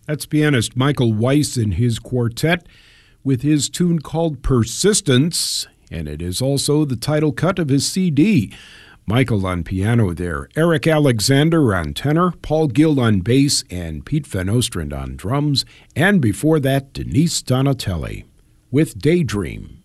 That's pianist Michael Weiss and his quartet with his tune called Persistence, and it is also the title cut of his CD. Michael on piano there, Eric Alexander on tenor, Paul Gill on bass, and Pete Van Ostrand on drums, and before that, Denise Donatelli with Daydream.